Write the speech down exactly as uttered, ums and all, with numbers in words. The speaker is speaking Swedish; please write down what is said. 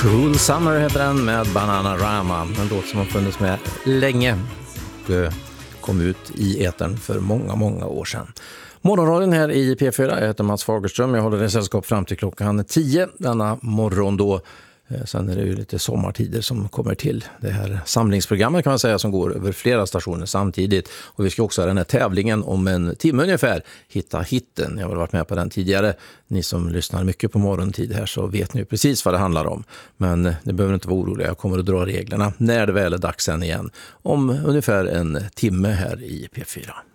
Cruel Summer heter den med Bananarama. En låt som har funnits med länge. Det kom ut i etern för många, många år sedan. Morgonradion här i P fyra. Jag heter Mats Fagerström. Jag håller det sällskap fram till klockan tio denna morgon då. Sen är det ju lite sommartider som kommer till. Det här samlingsprogrammet kan man säga som går över flera stationer samtidigt. Och vi ska också ha den här tävlingen om en timme ungefär. Hitta hitten. Jag har varit med på den tidigare. Ni som lyssnar mycket på morgontid här så vet ni precis vad det handlar om. Men det behöver inte vara oroliga. Jag kommer att dra reglerna när det väl är dags sen igen. Om ungefär en timme här i P fyra.